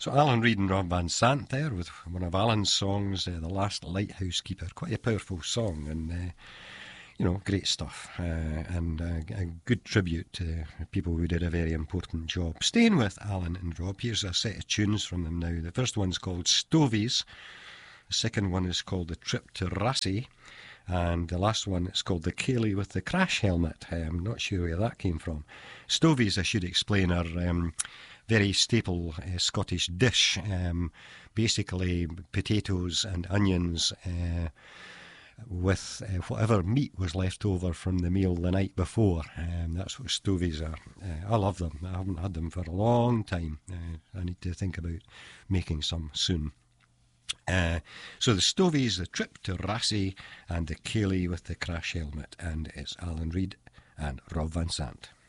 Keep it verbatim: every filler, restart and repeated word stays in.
So Alan Reid and Rob Van Sant there with one of Alan's songs, uh, The Last Lighthouse Keeper. Quite a powerful song and, uh, you know, great stuff. Uh, and uh, a good tribute to people who did a very important job. Staying with Alan and Rob, here's a set of tunes from them now. The first one's called Stovies. The second one is called The Trip to Rassie. And the last one is called The Ceilidh with the Crash Helmet. I'm not sure where that came from. Stovies, I should explain, are um, very staple uh, Scottish dish. Um, basically, potatoes and onions uh, with uh, whatever meat was left over from the meal the night before. Um, that's what stovies are. Uh, I love them. I haven't had them for a long time. Uh, I need to think about making some soon. Uh, so the Stovies, The Trip to Rassie, and The Ceilidh with the Crash Helmet. And it's Alan Reid and Rob Van Sant.